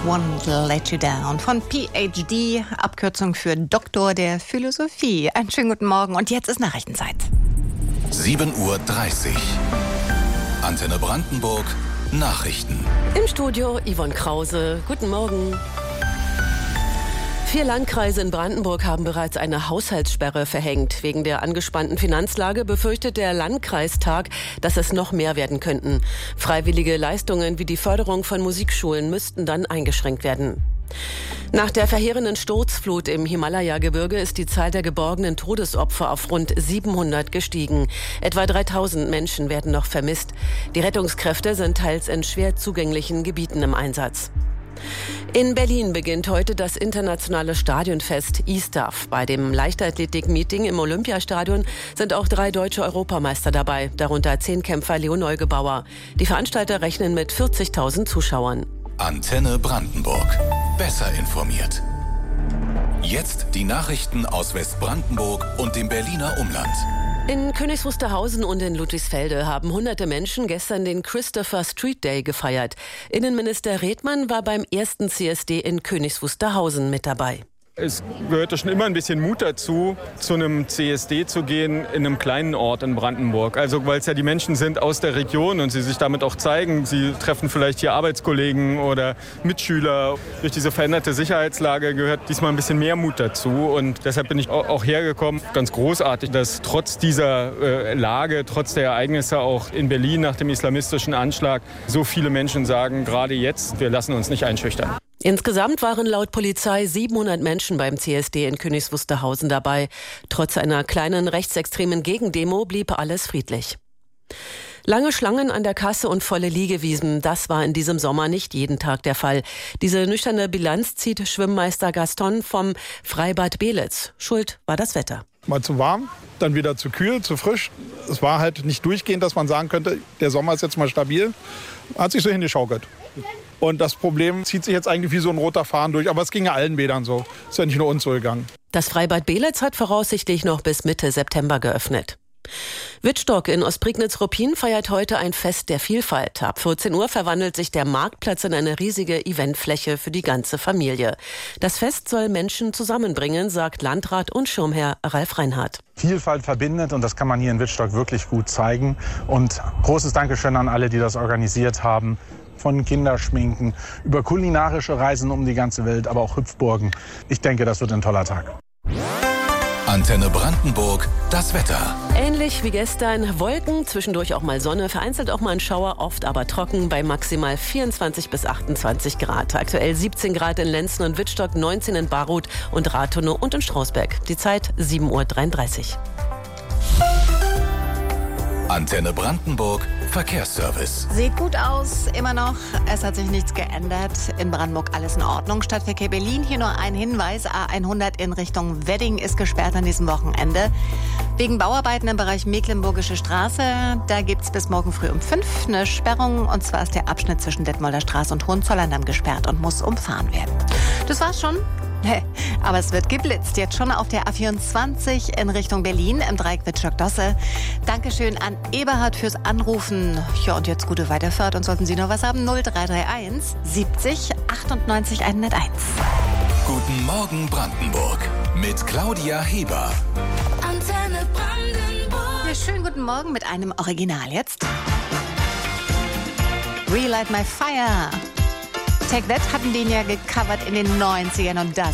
Won't Let You Down von PhD, Abkürzung für Doktor der Philosophie. Einen schönen guten Morgen und jetzt ist Nachrichtenzeit. 7:30 Uhr. Antenne Brandenburg, Nachrichten. Im Studio Yvonne Krause. Guten Morgen. 4 Landkreise in Brandenburg haben bereits eine Haushaltssperre verhängt. Wegen der angespannten Finanzlage befürchtet der Landkreistag, dass es noch mehr werden könnten. Freiwillige Leistungen wie die Förderung von Musikschulen müssten dann eingeschränkt werden. Nach der verheerenden Sturzflut im Himalaya-Gebirge ist die Zahl der geborgenen Todesopfer auf rund 700 gestiegen. Etwa 3000 Menschen werden noch vermisst. Die Rettungskräfte sind teils in schwer zugänglichen Gebieten im Einsatz. In Berlin beginnt heute das internationale Stadionfest ISTAF. Bei dem Leichtathletik-Meeting im Olympiastadion sind auch 3 deutsche Europameister dabei, darunter Zehnkämpfer Leo Neugebauer. Die Veranstalter rechnen mit 40.000 Zuschauern. Antenne Brandenburg. Besser informiert. Jetzt die Nachrichten aus Westbrandenburg und dem Berliner Umland. In Königs Wusterhausen und in Ludwigsfelde haben hunderte Menschen gestern den Christopher Street Day gefeiert. Innenminister Redmann war beim ersten CSD in Königs Wusterhausen mit dabei. Es gehörte schon immer ein bisschen Mut dazu, zu einem CSD zu gehen in einem kleinen Ort in Brandenburg. Also weil es ja die Menschen sind aus der Region und sie sich damit auch zeigen. Sie treffen vielleicht hier Arbeitskollegen oder Mitschüler. Durch diese veränderte Sicherheitslage gehört diesmal ein bisschen mehr Mut dazu. Und deshalb bin ich auch hergekommen. Ganz großartig, dass trotz dieser Lage, trotz der Ereignisse auch in Berlin nach dem islamistischen Anschlag so viele Menschen sagen, gerade jetzt, wir lassen uns nicht einschüchtern. Insgesamt waren laut Polizei 700 Menschen beim CSD in Königs Wusterhausen dabei. Trotz einer kleinen rechtsextremen Gegendemo blieb alles friedlich. Lange Schlangen an der Kasse und volle Liegewiesen, das war in diesem Sommer nicht jeden Tag der Fall. Diese nüchterne Bilanz zieht Schwimmmeister Gaston vom Freibad Belitz. Schuld war das Wetter. Mal zu warm, dann wieder zu kühl, zu frisch. Es war halt nicht durchgehend, dass man sagen könnte, der Sommer ist jetzt mal stabil. Hat sich so hingeschaukelt. Und das Problem zieht sich jetzt eigentlich wie so ein roter Faden durch. Aber es ging ja allen Bädern so. Ist ja nicht nur uns so gegangen. Das Freibad Belitz hat voraussichtlich noch bis Mitte September geöffnet. Wittstock in Ostprignitz-Ruppin feiert heute ein Fest der Vielfalt. Ab 14 Uhr verwandelt sich der Marktplatz in eine riesige Eventfläche für die ganze Familie. Das Fest soll Menschen zusammenbringen, sagt Landrat und Schirmherr Ralf Reinhardt. Vielfalt verbindet und das kann man hier in Wittstock wirklich gut zeigen. Und großes Dankeschön an alle, die das organisiert haben. Von Kinderschminken über kulinarische Reisen um die ganze Welt, aber auch Hüpfburgen. Ich denke, das wird ein toller Tag. Antenne Brandenburg, das Wetter. Ähnlich wie gestern, Wolken, zwischendurch auch mal Sonne, vereinzelt auch mal ein Schauer, oft aber trocken bei maximal 24 bis 28 Grad. Aktuell 17 Grad in Lenzen und Wittstock, 19 in Baruth und Rathenow und in Strausberg. Die Zeit 7:33 Uhr. Antenne Brandenburg, Verkehrsservice. Sieht gut aus, immer noch. Es hat sich nichts geändert. In Brandenburg alles in Ordnung. Stadtverkehr Berlin, hier nur ein Hinweis. A100 in Richtung Wedding ist gesperrt an diesem Wochenende. Wegen Bauarbeiten im Bereich Mecklenburgische Straße. Da gibt's bis morgen früh um 5 eine Sperrung. Und zwar ist der Abschnitt zwischen Detmolder Straße und Hohenzollern gesperrt und muss umfahren werden. Das war's schon. Aber es wird geblitzt. Jetzt schon auf der A24 in Richtung Berlin im Dreieck Wittstock-Dosse. Dankeschön an Eberhard fürs Anrufen. Ja, und jetzt gute Weiterfahrt. Und sollten Sie noch was haben, 0331 70 98 101. Guten Morgen Brandenburg mit Claudia Heber. Antenne Brandenburg. Ja, schönen guten Morgen mit einem Original jetzt. Relight My Fire. Take That hatten den ja gecovert in den 90ern und das